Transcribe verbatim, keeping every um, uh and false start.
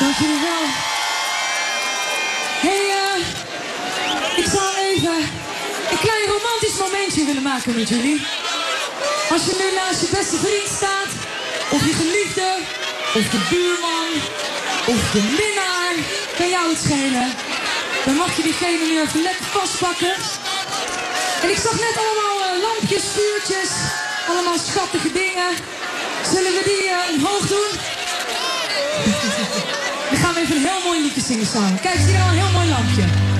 Dank jullie wel. Hey, uh, ik zou even een klein romantisch momentje willen maken met jullie. Als je nu naast je beste vriend staat, of je geliefde, of de buurman, of de minnaar, kan jou het schelen. Dan mag je diegene nu even lekker vastpakken. En ik zag net allemaal uh, lampjes, vuurtjes, allemaal schattige dingen. Zullen we die uh, omhoog doen? Dan gaan we even een heel mooi liedje zingen samen. Kijk, zie je al een heel mooi lampje.